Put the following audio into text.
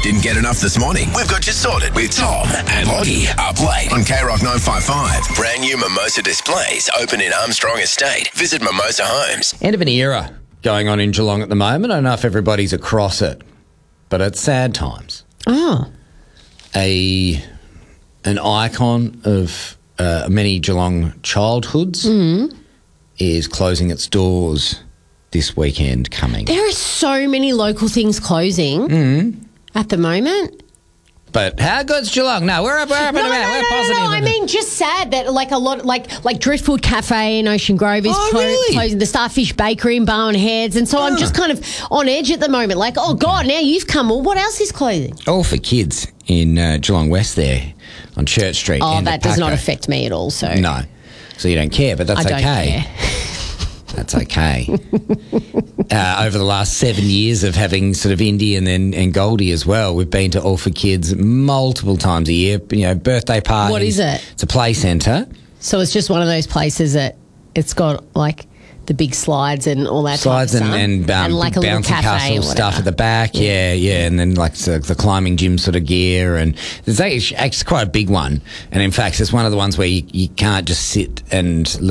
Didn't get enough this morning? We've got you sorted with Tom and Lottie up late on K-Rock 955. Brand new Mimosa displays open in Armstrong Estate. Visit Mimosa Homes. End of an era going on in Geelong at the moment. I don't know if everybody's across it, but it's sad times. Oh. An icon of many Geelong childhoods is closing its doors this weekend coming. There are so many local things closing at the moment. But how good's Geelong? No, we're up and about. We're positive. No, I mean, just sad that like a lot, like Driftwood Cafe in Ocean Grove is really? closing. The Starfish Bakery in Barwon Heads, and so I'm just kind of on edge at the moment. Like, oh God, now you've come. Well, what else is closing? All for Kids in Geelong West there on Church Street. Oh, end that of does not Paco. affect me at all. So No, so you don't care, but that's I don't okay. care. That's okay. Over the last 7 years of having sort of Indy and Goldie as well, we've been to All for Kids multiple times a year. You know, birthday parties. What is it? It's a play centre. So it's just one of those places that it's got like the big slides and all that Slides type of stuff. and like a little bouncy cafe castle or stuff whatever. at the back. Yeah, and then like the climbing gym sort of gear. And it's actually quite a big one. And in fact, it's one of the ones where you can't just sit and